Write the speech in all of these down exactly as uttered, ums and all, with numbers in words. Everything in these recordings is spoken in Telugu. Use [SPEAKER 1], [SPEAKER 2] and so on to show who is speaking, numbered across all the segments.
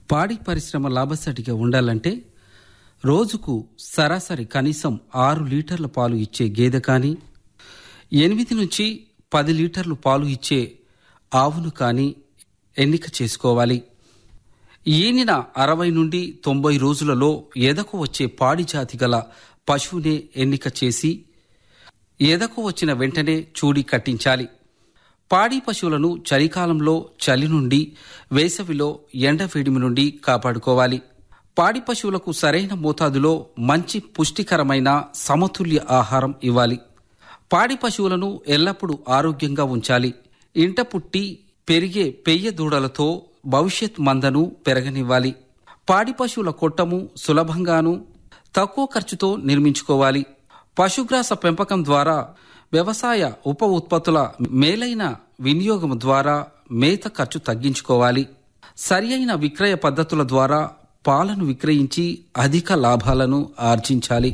[SPEAKER 1] పాడి పరిశ్రమ లాభసాటిగా ఉండాలంటే రోజుకు సరాసరి కనీసం ఆరు లీటర్ల పాలు ఇచ్చే గేదె కానీ, ఎనిమిది నుంచి పది లీటర్లు పాలు ఇచ్చే ఆవును కానీ ఎన్నిక చేసుకోవాలి. ఈనిన అరవై నుండి తొంభై రోజులలో ఎదకు వచ్చే పాడి జాతి గల పశువునే ఎన్నిక చేసి ఎదకు వచ్చిన వెంటనే చూడి కట్టించాలి. పాడి పశువులను చలికాలంలో చలి నుండి, వేసవిలో ఎండవేడిమి నుండి కాపాడుకోవాలి. పాడి పశువులకు సరైన మోతాదులో మంచి పుష్టికరమైన సమతుల్య ఆహారం ఇవ్వాలి. పాడి పశువులను ఎల్లప్పుడూ ఆరోగ్యంగా ఉంచాలి. ఇంట పుట్టి పెరిగే పెయ్య దూడలతో భవిష్యత్ మందను పెరగనివ్వాలి. పాడి పశువుల కొట్టము సులభంగాను తక్కువ ఖర్చుతో నిర్మించుకోవాలి. పశుగ్రాస పెంపకం ద్వారా వ్యవసాయ ఉప ఉత్పత్తుల మేలైన వినియోగం ద్వారా మేత ఖర్చు తగ్గించుకోవాలి. సరి అయిన విక్రయ పద్ధతుల ద్వారా పాలను విక్రయించి అధిక లాభాలను ఆర్జించాలి.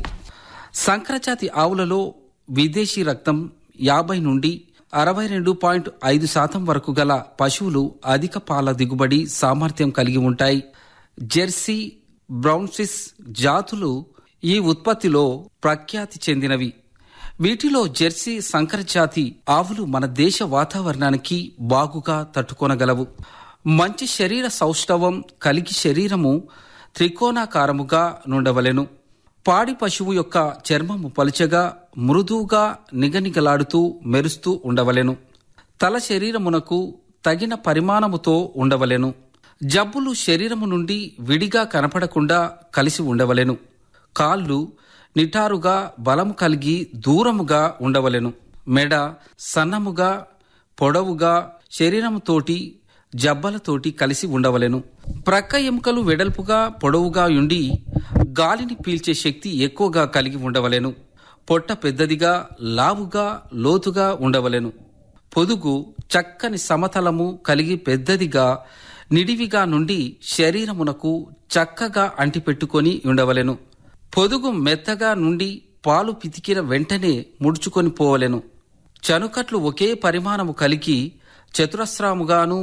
[SPEAKER 1] సంకరజాతి ఆవులలో విదేశీ రక్తం యాభై నుండి అరవై రెండు పాయింట్ ఐదు శాతం వరకు గల పశువులు అధిక పాల దిగుబడి సామర్థ్యం కలిగి ఉంటాయి. జెర్సీ, బ్రౌన్సిస్ జాతులు ఈ ఉత్పత్తిలో ప్రఖ్యాతి చెందినవి. వీటిలో జెర్సీ సంకరజాతి ఆవులు మన దేశ వాతావరణానికి బాగుగా తట్టుకొనగలవు. మంచి శరీర సౌష్ఠవం కలిగి శరీరము త్రికోణాకారముగా నుండవలెను. పాడి పశువు యొక్క చర్మము పలుచగా మృదువుగా నిగనిగలాడుతూ మెరుస్తూ ఉండవలెను. తల శరీరమునకు తగిన పరిమాణముతో ఉండవలెను. జబ్బులు శరీరము నుండి విడిగా కనపడకుండా కలిసి ఉండవలెను. కాళ్ళు నిటారుగా బలము కలిగి దూరముగా ఉండవలెను. మెడ సన్నముగా పొడవుగా శరీరముతోటి జబ్బలతోటి కలిసి ఉండవలెను. ప్రక్క ఎముకలు వెడల్పుగా పొడవుగా ఉండి గాలిని పీల్చే శక్తి ఎక్కువగా కలిగి ఉండవలెను. పొట్ట పెద్దదిగా లావుగా లోతుగా ఉండవలెను. పొదుగు చక్కని సమతలము కలిగి పెద్దదిగా నిడివిగా నుండి శరీరమునకు చక్కగా అంటిపెట్టుకొని ఉండవలెను. పొదుగు మెత్తగా నుండి పాలు పితికిన వెంటనే ముడుచుకొని పోవలెను. చనుకట్లు ఒకే పరిమాణము కలిగి చతురస్రాముగాను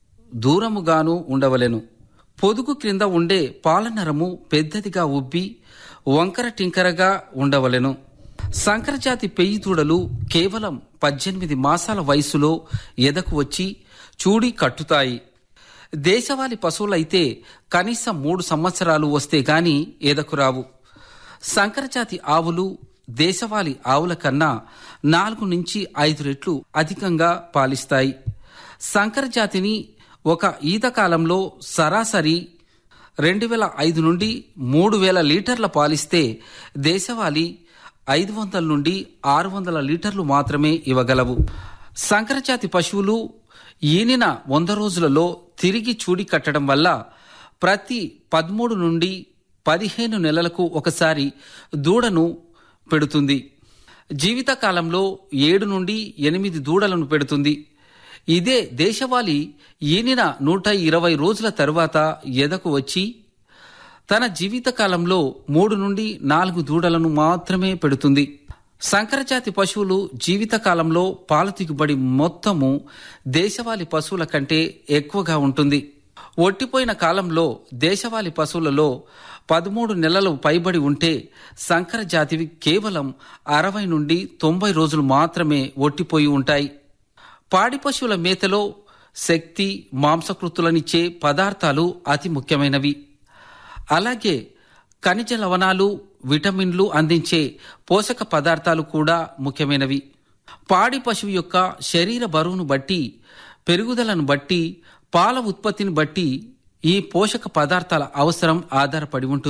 [SPEAKER 1] దూరముగాను ఉండవలెను. పొదుగు క్రింద ఉండే పాలనరము పెద్దదిగా ఉబ్బి వంకర టింకరగా ఉండవలెను. సంకరజాతి పెయ్యి దూడలు కేవలం పద్దెనిమిది మాసాల వయసులో ఎదకు వచ్చి చూడి కట్టుతాయి. దేశవాళీ పశువులైతే కనీసం మూడు సంవత్సరాలు వస్తే గాని ఎదకు రావు. సంకరజాతి ఆవులు దేశవాళీ ఆవుల కన్నా నాలుగు నుంచి ఐదు రెట్లు అధికంగా పాలిస్తాయి. సంకరజాతిని ఒక ఈతకాలంలో సరాసరి రెండు వేల ఐదు నుండి మూడు వేల లీటర్ల పాలిస్తే దేశవాళీ ఐదు వందల నుండి ఆరు వందల లీటర్లు మాత్రమే ఇవ్వగలవు. సంకరజాతి పశువులు ఈనిన వంద రోజులలో తిరిగి చూడి కట్టడం వల్ల ప్రతి పదమూడు నుండి పదిహేను నెలలకు ఒకసారి దూడను పెడుతుంది. జీవితకాలంలో ఏడు నుండి ఎనిమిది దూడలను పెడుతుంది. ఇదే దేశవాళీ ఈనిన నూట ఇరవై రోజుల తరువాత ఎదకు వచ్చి తన జీవితకాలంలో మూడు నుండి నాలుగు దూడలను మాత్రమే పెడుతుంది. సంకరజాతి పశువులు జీవితకాలంలో పాల దిగుబడి మొత్తము దేశవాళీ పశువుల కంటే ఎక్కువగా ఉంటుంది. ఒట్టిపోయిన కాలంలో దేశవాళీ పశువులలో పదమూడు నెలలు పైబడి ఉంటే సంకరజాతివి కేవలం అరవై నుండి తొంభై రోజులు మాత్రమే ఒట్టిపోయి ఉంటాయి. పాడి పశువుల మేతలో శక్తి మాంసకృతులనిచ్చే పదార్థాలు అతి ముఖ్యమైనవి. అలాగే ఖనిజ లవణాలు విటమిన్లు అందించే పోషక పదార్థాలు కూడా ముఖ్యమైనవి. పాడి పశువు యొక్క శరీర బరువును బట్టి, పెరుగుదలను బట్టి, పాల ఉత్పత్తిని బట్టి ఈ పోషక పదార్థాల అవసరం ఆధారపడి ఉంటుంది.